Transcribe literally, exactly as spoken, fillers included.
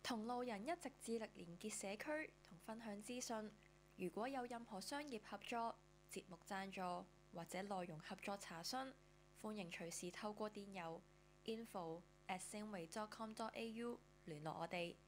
同路人一直致力連結社區同分享資訊。如果有任何商業合作、節目贊助或者內容合作查詢，歡迎隨時透過電郵 info at 星維 dot com dot a u 聯絡我哋。